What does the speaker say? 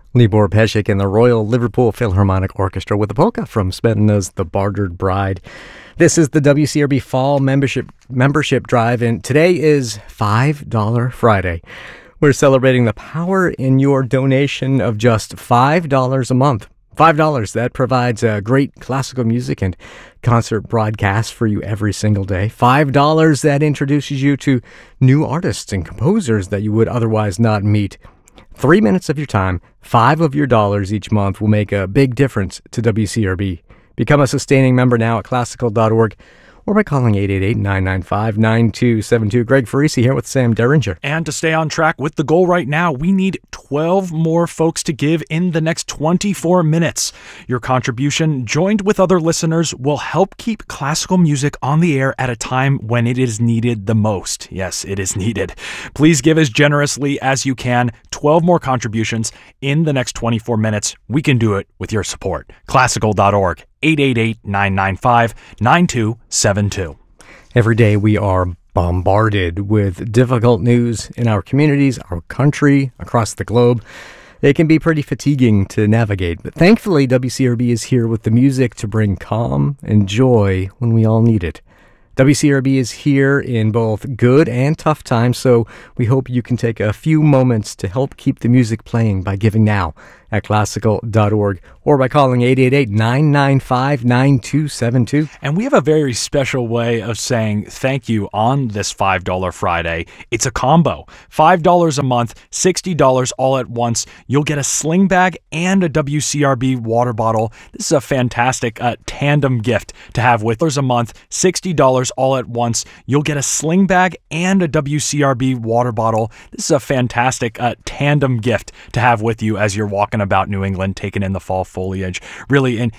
Libor Pesik and the Royal Liverpool Philharmonic Orchestra with a polka from Smetana's The Bartered Bride. This is the WCRB Fall membership drive, and today is $5 Friday. We're celebrating the power in your donation of just $5 a month. $5 that provides great classical music and concert broadcasts for you every single day. $5 that introduces you to new artists and composers that you would otherwise not meet. 3 minutes of your time, 5 of your dollars each month will make a big difference to WCRB. Become a sustaining member now at classical.org or by calling 888-995-9272. Greg Farisi here with Sam Derringer. And to stay on track with the goal right now, we need 12 more folks to give in the next 24 minutes. Your contribution, joined with other listeners, will help keep classical music on the air at a time when it is needed the most. Yes, it is needed. Please give as generously as you can. 12 more contributions in the next 24 minutes. We can do it with your support. Classical.org. 888-995-9272. Every day we are bombarded with difficult news in our communities, our country, across the globe. It can be pretty fatiguing to navigate, but thankfully WCRB is here with the music to bring calm and joy when we all need it. WCRB is here in both good and tough times, so we hope you can take a few moments to help keep the music playing by giving now at classical.org or by calling 888-995-9272. And we have a very special way of saying thank you on this $5 Friday. It's a combo. $5 a month, $60 all at once. You'll get a sling bag and a WCRB water bottle. This is a fantastic tandem gift to have with us a month, $60 all at once. You'll get a sling bag and a WCRB water bottle. This is a fantastic tandem gift to have with you as you're walking about New England, taking in the fall foliage. Really, and